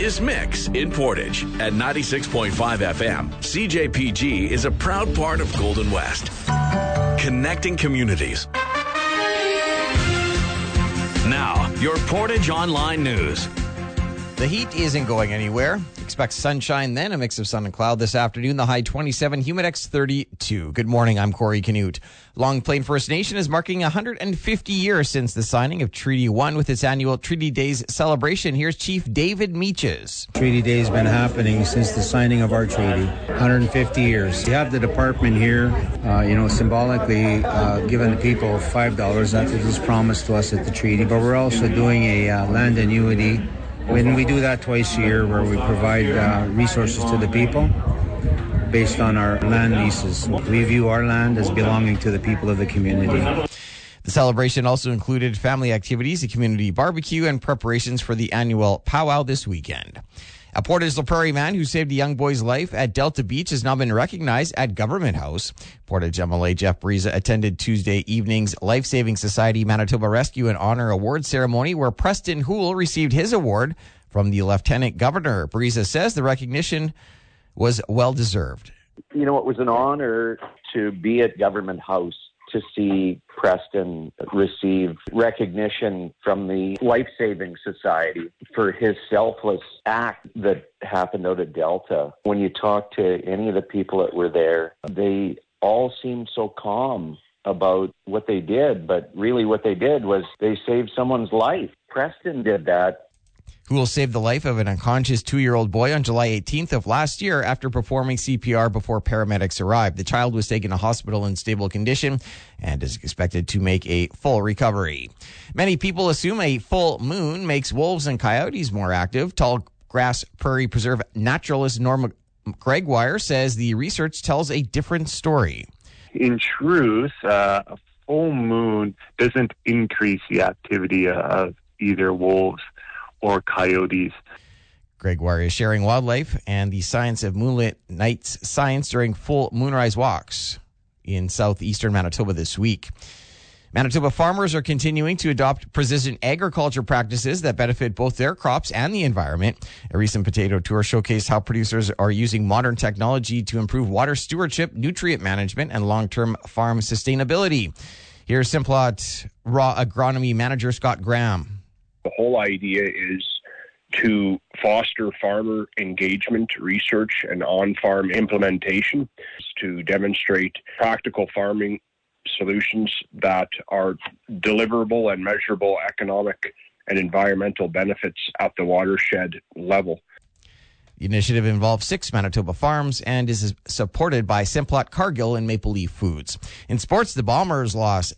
freshest mix in Portage. At 96.5 FM, CJPG is a proud part of Golden West. Connecting communities. Now, your Portage Online News. The heat isn't going anywhere. Expect sunshine, then a mix of sun and cloud this afternoon. The high 27, Humidex 32. Good morning, I'm Corey Canute. Long Plain First Nation is marking 150 years since the signing of Treaty 1 with its annual Treaty Days celebration. Here's Chief David Meaches. Treaty Day has been happening since the signing of our treaty, 150 years. We have the department here, symbolically giving the people $5. That was promised to us at the treaty. But we're also doing a land annuity. When we do that twice a year, where we provide resources to the people based on our land leases. We view our land as belonging to the people of the community. The celebration also included family activities, a community barbecue, and preparations for the annual powwow this weekend. A Portage La Prairie man who saved a young boy's life at Delta Beach has now been recognized at Government House. Portage MLA Jeff Briza attended Tuesday evening's Life Saving Society Manitoba Rescue and Honor Award ceremony, where Preston Houle received his award from the Lieutenant Governor. Briza says the recognition was well-deserved. It was an honor to be at Government House to see Preston receive recognition from the Life Saving Society for his selfless act that happened out at Delta. When you talk to any of the people that were there, they all seemed so calm about what they did, but really what they did was they saved someone's life. Preston did that. Houle saved the life of an unconscious 2-year-old boy on July 18th of last year after performing CPR before paramedics arrived. The child was taken to hospital in stable condition and is expected to make a full recovery. Many people assume a full moon makes wolves and coyotes more active. Tallgrass Prairie Preserve naturalist Norma Gregoire says the research tells a different story. In truth, a full moon doesn't increase the activity of either wolves or coyotes. Gregoire is sharing wildlife and the science of moonlit nights science during full moonrise walks in southeastern Manitoba this week. Manitoba farmers are continuing to adopt precision agriculture practices that benefit both their crops and the environment. A recent potato tour showcased how producers are using modern technology to improve water stewardship, nutrient management, and long-term farm sustainability. Here's Simplot Raw Agronomy Manager Scott Graham. The whole idea is to foster farmer engagement, research, and on-farm implementation to demonstrate practical farming solutions that are deliverable and measurable economic and environmental benefits at the watershed level. The initiative involves 6 Manitoba farms and is supported by Simplot Cargill and Maple Leaf Foods. In sports, the Bombers lost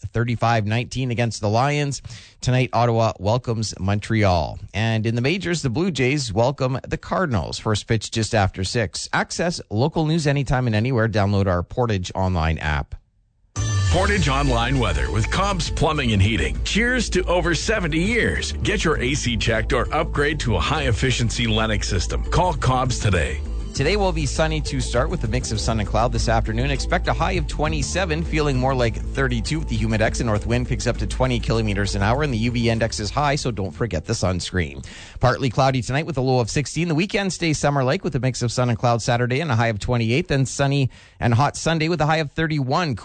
35-19 against the Lions. Tonight, Ottawa welcomes Montreal. And in the majors, the Blue Jays welcome the Cardinals. First pitch just after 6. Access local news anytime and anywhere. Download our Portage Online app. Portage Online Weather with Cobb's Plumbing and Heating. Cheers to over 70 years. Get your AC checked or upgrade to a high-efficiency Lennox system. Call Cobb's today. Today will be sunny to start with a mix of sun and cloud this afternoon. Expect a high of 27, feeling more like 32 with the Humidex. And north wind picks up to 20 kilometers an hour, and the UV index is high, so don't forget the sunscreen. Partly cloudy tonight with a low of 16. The weekend stays summer-like with a mix of sun and cloud Saturday and a high of 28. Then sunny and hot Sunday with a high of 31.